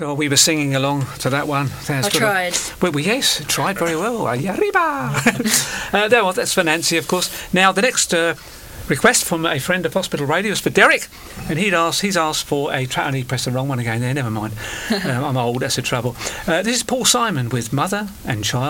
Oh, we were singing along to that one. I tried. Yes, tried very well. Well, that's for Nancy, of course. Now, the next request from a friend of Hospital Radio is for Derek, and he's asked for a track. He pressed the wrong one again there. Never mind. I'm old. That's the trouble. This is Paul Simon with Mother and Child.